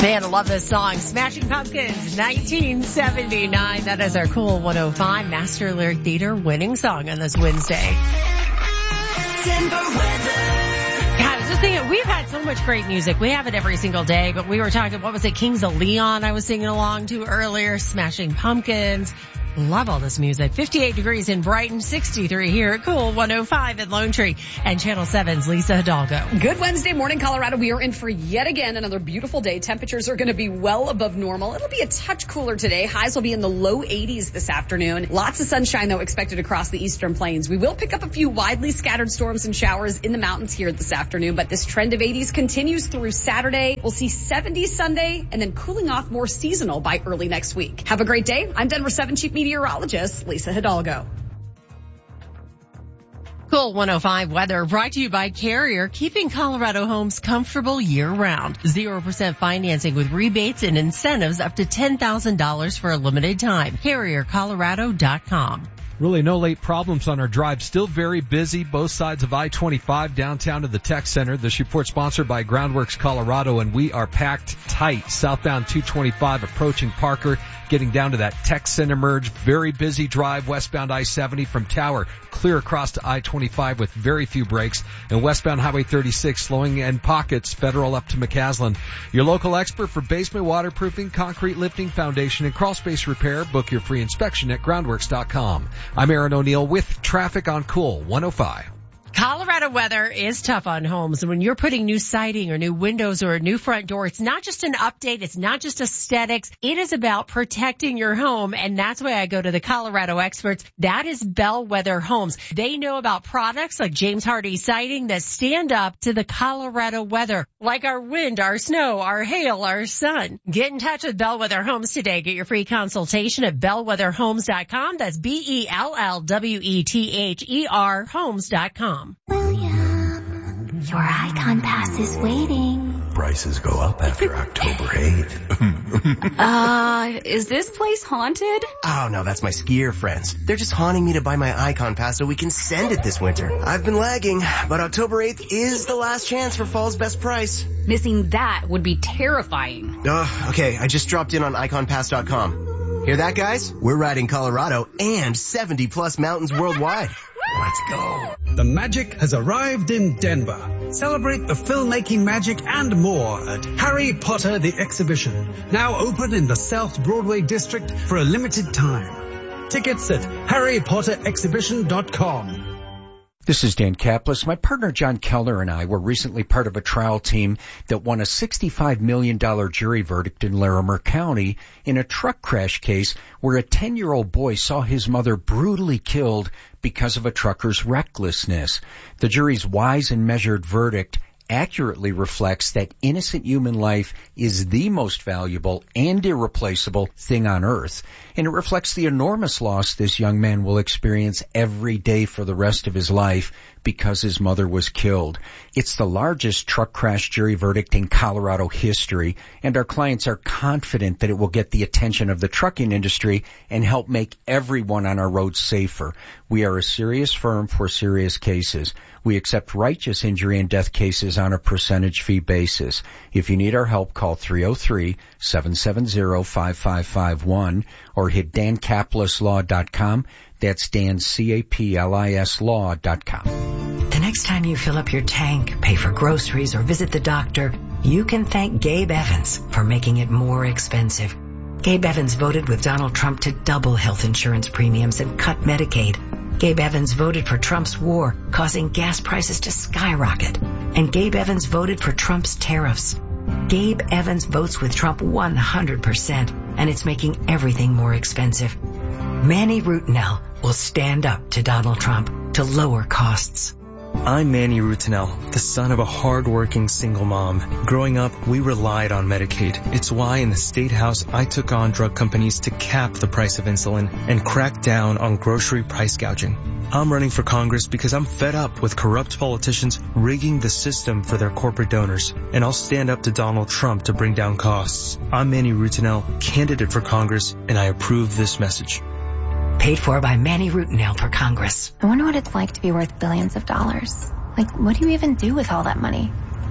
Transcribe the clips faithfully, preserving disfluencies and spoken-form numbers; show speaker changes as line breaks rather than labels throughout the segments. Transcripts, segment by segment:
Man, I love this song. Smashing Pumpkins, nineteen seventy-nine. That is our Cool one oh five Master Lyric Theater winning song on this Wednesday. Denver weather. God, I was just thinking, we've had so much great music. We have it every single day, but we were talking, what was it, Kings of Leon I was singing along to earlier, Smashing Pumpkins. Love all this music. fifty-eight degrees in Brighton, sixty-three here at Cool one oh five in Lone Tree, and Channel seven's Lisa Hidalgo.
Good Wednesday morning, Colorado. We are in for yet again another beautiful day. Temperatures are going to be well above normal. It'll be a touch cooler today. Highs will be in the low eighties this afternoon. Lots of sunshine, though, expected across the eastern plains. We will pick up a few widely scattered storms and showers in the mountains here this afternoon, but this trend of eighties continues through Saturday. We'll see seventies Sunday, and then cooling off more seasonal by early next week. Have a great day. I'm Denver seven Chief Meteorologist Lisa Hidalgo.
Cool one oh five weather brought to you by Carrier, keeping Colorado homes comfortable year-round. zero percent financing with rebates and incentives up to ten thousand dollars for a limited time. Carrier Colorado dot com.
Really no late problems on our drive. Still very busy, both sides of I twenty-five downtown to the Tech Center. This report sponsored by Groundworks Colorado, and we are packed tight. Southbound two twenty-five approaching Parker, getting down to that Tech Center merge. Very busy drive westbound I seventy from Tower clear across to I twenty-five with very few breaks. And westbound Highway thirty-six slowing in pockets, Federal up to McCaslin. Your local expert for basement waterproofing, concrete lifting, foundation, and crawl space repair. Book your free inspection at groundworks dot com. I'm Aaron O'Neill with traffic on Cool one oh five.
Colorado weather is tough on homes. When you're putting new siding or new windows or a new front door, it's not just an update. It's not just aesthetics. It is about protecting your home. And that's why I go to the Colorado experts. That is Bellwether Homes. They know about products like James Hardie siding that stand up to the Colorado weather, like our wind, our snow, our hail, our sun. Get in touch with Bellwether Homes today. Get your free consultation at bellwether homes dot com. That's B E L L W E T H E R homes dot com.
William, your Icon Pass is waiting.
Prices go up after October eighth.
uh, is this place haunted?
Oh, no, that's my skier friends. They're just haunting me to buy my Icon Pass so we can send it this winter. I've been lagging, but October eighth is the last chance for fall's best price.
Missing that would be terrifying.
Oh, okay, I just dropped in on icon pass dot com. Hear that, guys? We're riding Colorado and seventy plus mountains worldwide. Let's go.
The magic has arrived in Denver. Celebrate the filmmaking magic and more at Harry Potter the Exhibition, now open in the South Broadway District for a limited time. Tickets at harry potter exhibition dot com.
This is Dan Kaplis. My partner John Kellner and I were recently part of a trial team that won a sixty-five million dollars jury verdict in Larimer County in a truck crash case where a ten-year-old boy saw his mother brutally killed because of a trucker's recklessness. The jury's wise and measured verdict accurately reflects that innocent human life is the most valuable and irreplaceable thing on earth. And it reflects the enormous loss this young man will experience every day for the rest of his life because his mother was killed. It's the largest truck crash jury verdict in Colorado history, and our clients are confident that it will get the attention of the trucking industry and help make everyone on our roads safer. We are a serious firm for serious cases. We accept righteous injury and death cases on a percentage fee basis. If you need our help, call three oh three, seven seven zero, five five five one or hit dan kaplis law dot com. That's Dan, C A P L I S law dot com.
The next time you fill up your tank, pay for groceries, or visit the doctor, you can thank Gabe Evans for making it more expensive. Gabe Evans voted with Donald Trump to double health insurance premiums and cut Medicaid. Gabe Evans voted for Trump's war, causing gas prices to skyrocket. And Gabe Evans voted for Trump's tariffs. Gabe Evans votes with Trump one hundred percent, and it's making everything more expensive. Manny Rutinel will stand up to Donald Trump to lower costs.
I'm Manny Rutinel, the son of a hard-working single mom. Growing up, we relied on Medicaid. It's why in the State House, I took on drug companies to cap the price of insulin and crack down on grocery price gouging. I'm running for Congress because I'm fed up with corrupt politicians rigging the system for their corporate donors. And I'll stand up to Donald Trump to bring down costs. I'm Manny Rutinel, candidate for Congress, and I approve this message.
Paid for by Manny Rutinel for Congress.
I wonder what it's like to be worth billions of dollars. Like, what do you even do with all that money?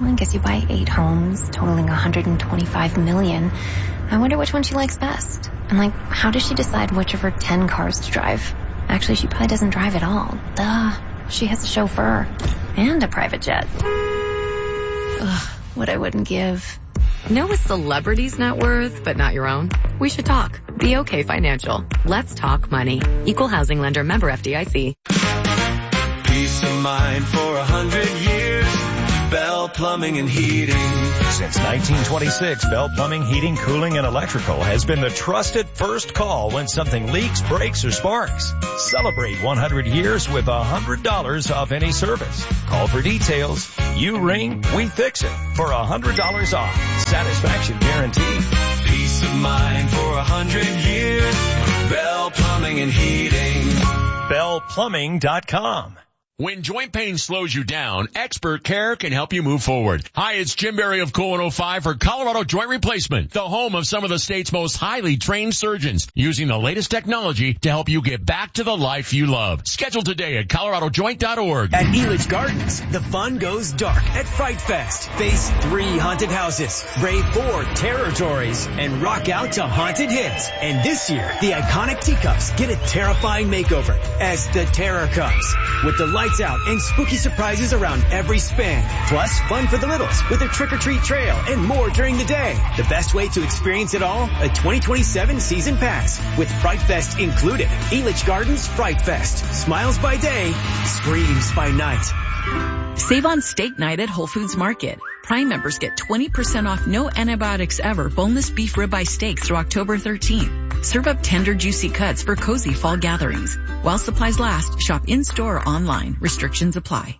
I guess you buy eight homes, totaling one hundred twenty-five million dollars. I wonder which one she likes best. And like, how does she decide which of her ten cars to drive? Actually, she probably doesn't drive at all. Duh. She has a chauffeur. And a private jet. Ugh, what I wouldn't give.
Know a celebrity's net worth, but not your own? We should talk. Be okay financial. Let's talk money. Equal housing lender, member F D I C.
Peace of mind for a hundred years. Bell Plumbing and Heating.
Since nineteen twenty-six, Bell Plumbing, Heating, Cooling, and Electrical has been the trusted first call when something leaks, breaks, or sparks. Celebrate one hundred years with one hundred dollars off any service. Call for details. You ring, we fix it for one hundred dollars off. Satisfaction guaranteed.
Peace of mind for a hundred years. Bell Plumbing and Heating.
Bell Plumbing dot com.
When joint pain slows you down, Expert Care can help you move forward. Hi, it's Jim Berry of Cool one oh five for Colorado Joint Replacement, the home of some of the state's most highly trained surgeons, using the latest technology to help you get back to the life you love. Schedule today at colorado joint dot org.
At Elitch Gardens, the fun goes dark at Fright Fest. Face three haunted houses, brave four territories, and rock out to haunted hits. And this year, the iconic teacups get a terrifying makeover as the terror comes. With the lights out and spooky surprises around every span. Plus, fun for the littles with a trick-or-treat trail and more during the day. The best way to experience it all, a twenty twenty-seven season pass with Fright Fest included. Elitch Gardens Fright Fest. Smiles by day, screams by night.
Save on steak night at Whole Foods Market. Prime members get twenty percent off no antibiotics ever boneless beef ribeye steaks through October thirteenth. Serve up tender, juicy cuts for cozy fall gatherings. While supplies last, shop in-store or online. Restrictions apply.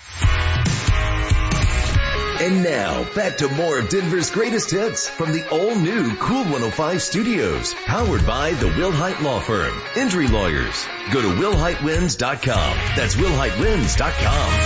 And now, back to more of Denver's greatest hits from the all-new Cool one oh five studios. Powered by the Wilhite Law Firm. Injury lawyers. Go to wilhite wins dot com. That's wilhite wins dot com.